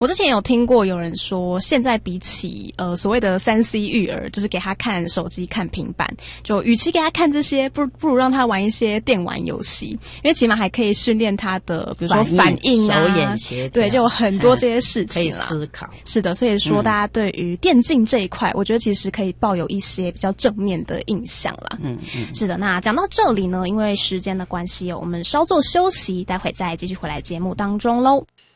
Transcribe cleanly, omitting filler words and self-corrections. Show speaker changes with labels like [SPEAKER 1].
[SPEAKER 1] 我之前有听过有人说，现在比起所谓的3C 育儿，就是给他看手机、看平板，就与其给他看这些，不如让他玩一些电玩游戏，因为起码还可以训练他的，比如说反应啊、
[SPEAKER 2] 手眼协调，
[SPEAKER 1] 对，就有很多这些事情啦，
[SPEAKER 2] 可以思考。
[SPEAKER 1] 是的，所以说大家对于电竞这一块，我觉得其实可以抱有一些比较正面的印象啦。是的。那讲到这里呢，因为时间的关系我们稍作休息，待会再继续回来节目当中喽。